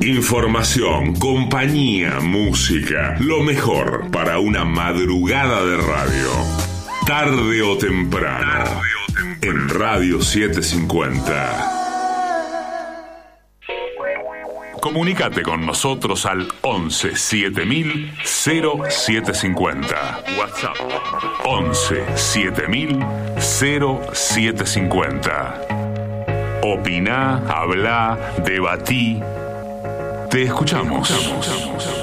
Información, compañía, música, lo mejor para una madrugada de radio. Tarde o temprano, en Radio 750. Comunicate con nosotros al 11 7000 0750. WhatsApp 11 7000 0750. Opiná, hablá, debatí. Te escuchamos.